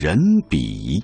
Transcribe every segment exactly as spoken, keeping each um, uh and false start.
人比。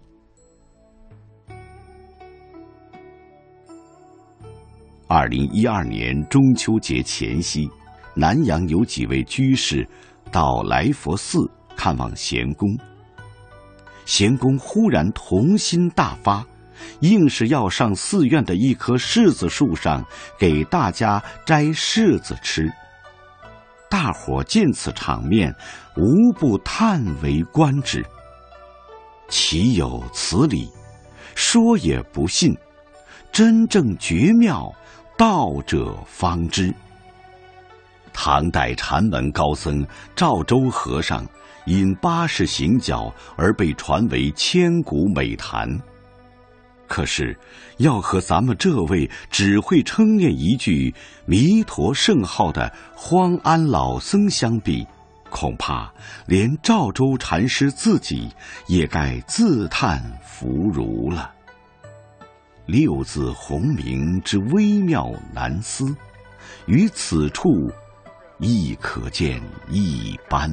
二零一二年中秋节前夕，南阳有几位居士到来佛寺看望贤公。贤公忽然童心大发，硬是要上寺院的一棵柿子树上给大家摘柿子吃。大伙见此场面，无不叹为观止。岂有此理！说也不信，真正绝妙，道者方知。唐代禅门高僧赵州和尚因八十行脚而被传为千古美谈。可是要和咱们这位只会称念一句弥陀圣号的荒安老僧相比，恐怕连赵州禅师自己也该自叹弗如了。六字洪名之微妙难思，于此处亦可见一斑。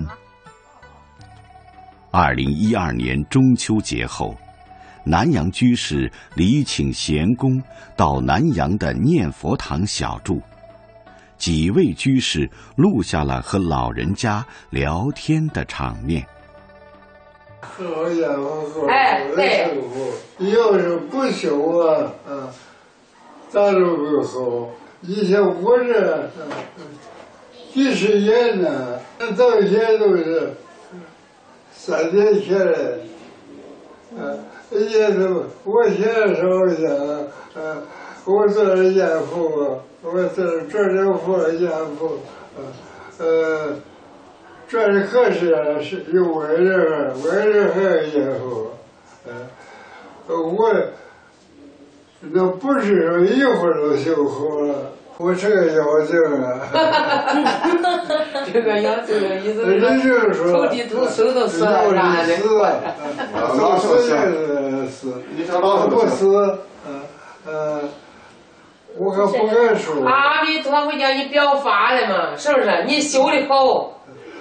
二零一二年中秋节后，南阳居士礼请贤公到南阳的念佛堂小住，几位居士录下了和老人家聊天的场面。 好家伙，哎，对，要是不修啊，啊，咋都不好。以前我这几十年呢，到现在都是三年前来，啊。也都，我现在说一下，呃，我做了严父，我做做了父严父，呃，做的可是是有为人，为人还有严父，呃，我那不是说一会儿就修好了，我这个妖精啊， 这个妖精的意思是，就是说， 土地土生都死了，啥的， 都死了。死，你说老不死，嗯呃，我可不敢说。 阿弥陀佛叫你表法的嘛，是不是？你修的好。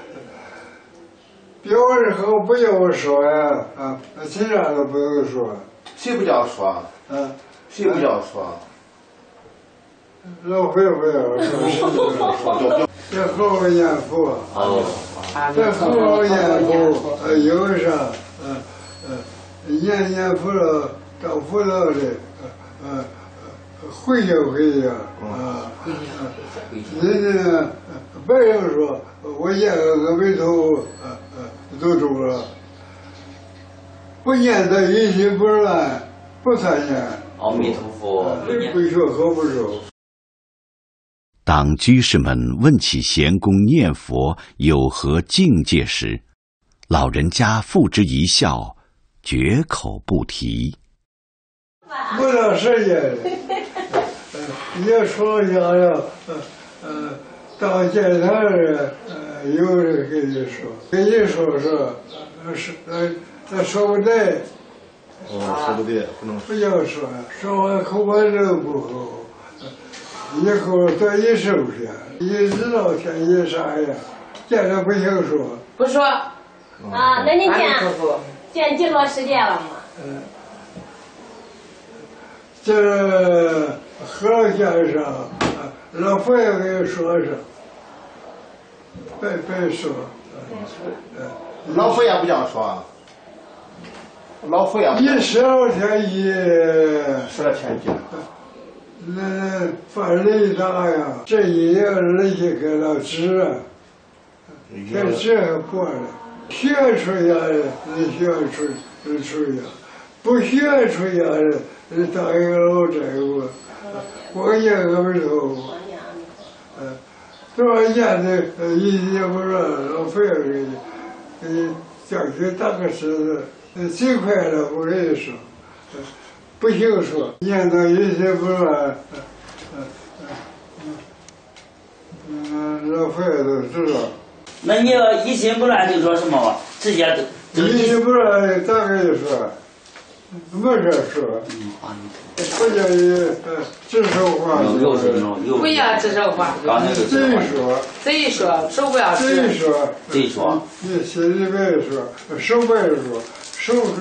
表的好不要说呀，啊，其他都不用说。 谁不叫说？ 嗯， 谁不叫说？ 老会不要说，要好好念佛。 哦。 要好好念佛，呃，有啥，嗯嗯。念念佛了，找佛道的，呃呃，回家回家啊，人家别人说我念个阿弥陀佛，呃呃，都中了，不念的一心不乱，不参念。 阿弥陀佛， 不学好不熟。 当居士们问起贤公念佛有何境界时，老人家付之一笑，绝口不提。 不长时间，也说一下呀，呃呃，当检查的，呃，有人跟你说，跟你说说，呃是呃呃说不对。 哦，说不对，不能不要说，说完口完人不好，以后多一收拾，你知道天意啥呀？见着不行说。 不说。 啊，那你见见几多时间了嘛？ 嗯，这和先生，老佛爷给你说说，别别说。 嗯，老佛爷不叫说。老佛爷。 一十二天一。 十二天一。 那法雷达呀，这一样人家给了纸啊，这纸还破了。学出家的，你学出出家；不学出家的，你当一个老债务，我念阿弥陀佛。嗯，多少年的一年不让老费给你，给你讲去打个石子，最快的我跟你说，不行说，念到一心不乱，嗯嗯嗯，老费都知道。 那你要一心不乱就说什么吧？直接就一心不乱，咋跟你说？ 没这说，不叫你指手画脚， 不要指手画脚， 贼说， 贼说手不要指， 贼说， 贼说， 你心里边说，手不要说，手。